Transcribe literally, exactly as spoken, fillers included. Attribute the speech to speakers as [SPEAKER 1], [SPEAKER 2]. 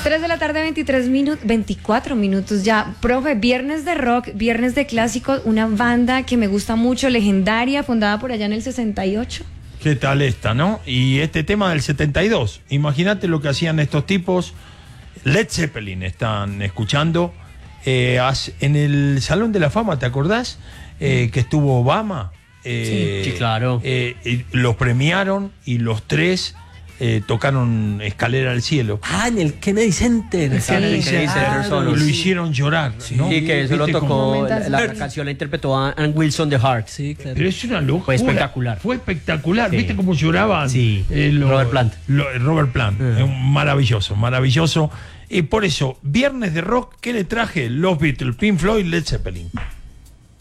[SPEAKER 1] tres de la tarde, veintitrés minutos, veinticuatro minutos ya. Profe, viernes de rock, viernes de clásicos, una banda que me gusta mucho, legendaria, fundada por allá en el sesenta y ocho.
[SPEAKER 2] ¿Qué tal esta, no? Y este tema del setenta y dos. Imagínate lo que hacían estos tipos. Led Zeppelin están escuchando. Eh, en el Salón de la Fama, ¿te acordás? Eh, que estuvo Obama. Eh,
[SPEAKER 3] sí, sí, claro.
[SPEAKER 2] Eh, eh, los premiaron y los tres eh, tocaron Escalera al Cielo.
[SPEAKER 3] Ah, en el Kennedy Center.
[SPEAKER 2] Sí, Kennedy Center.
[SPEAKER 3] Ah,
[SPEAKER 2] Y lo hicieron llorar, ¿no?
[SPEAKER 3] Sí, que eso lo tocó, la, la
[SPEAKER 2] Pero,
[SPEAKER 3] canción la interpretó Ann Wilson de Heart. Sí, claro.
[SPEAKER 2] Pero es una locura.
[SPEAKER 3] Fue espectacular.
[SPEAKER 2] Fue espectacular.
[SPEAKER 3] Sí.
[SPEAKER 2] ¿Viste cómo lloraban?
[SPEAKER 3] Sí.
[SPEAKER 2] Eh, lo,
[SPEAKER 3] Robert Plant.
[SPEAKER 2] Lo, Robert Plant.
[SPEAKER 3] Uh-huh.
[SPEAKER 2] Maravilloso, maravilloso. Y por eso, viernes de rock, ¿qué le traje? Los Beatles, Pink Floyd, Led Zeppelin.